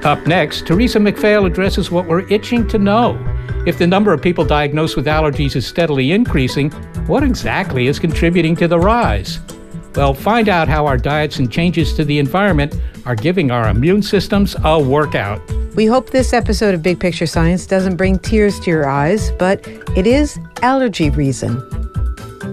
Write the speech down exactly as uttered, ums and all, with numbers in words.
Up next, Teresa McPhail addresses what we're itching to know. If the number of people diagnosed with allergies is steadily increasing, what exactly is contributing to the rise? Well, find out how our diets and changes to the environment are giving our immune systems a workout. We hope this episode of Big Picture Science doesn't bring tears to your eyes, but it is allergy reason.